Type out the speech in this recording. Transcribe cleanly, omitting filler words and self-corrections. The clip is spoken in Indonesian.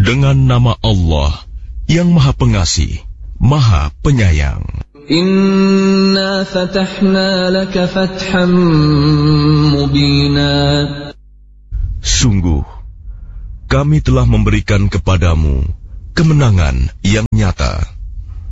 Dengan nama Allah yang Maha Pengasih, Maha Penyayang. Inna fatahna laka fathan mubina. Sungguh, kami telah memberikan kepadamu kemenangan yang nyata.